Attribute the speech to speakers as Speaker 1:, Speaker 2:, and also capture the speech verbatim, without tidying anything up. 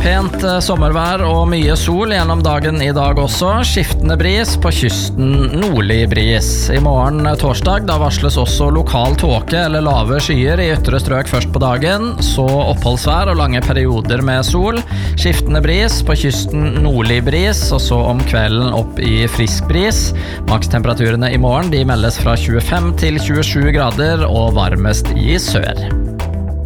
Speaker 1: Pent eh, sommervær og mye sol gjennom dagen i dag også. Skiftende bris på kysten, nordlig bris. I morgen eh, torsdag da varsles også lokal tåke eller lave skyer i ytre strøk først på dagen. Så oppholdsvær og lange perioder med sol. Skiftende bris på kysten, nordlig bris, og så om kvelden opp i frisk bris. Makstemperaturene i morgen de meldes fra tjuefem til tjuesju grader og varmest i sør.